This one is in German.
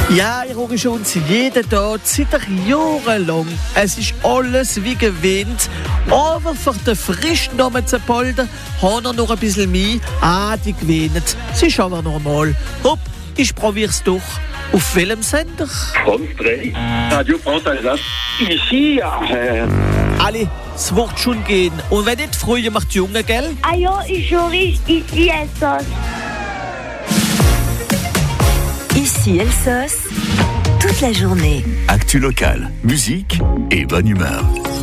Ja, ich höre schon jeden Tag, seit Jahren lang. Es ist alles wie gewöhnt. Aber für den frischen Namen zu poltern, haben wir noch ein bisschen mehr. Die gewöhnt. Es ist aber normal. Hopp, ich probier's doch. Auf welchem Sender? France 3, Radio France Alsace. Ici, Alle, es wird schon gehen. Und wenn nicht, früher macht die Junge, gell? Ah ja, ich höre ici Elsass. Ici Elsass, toute la journée. Actu locale, musique et bonne humeur.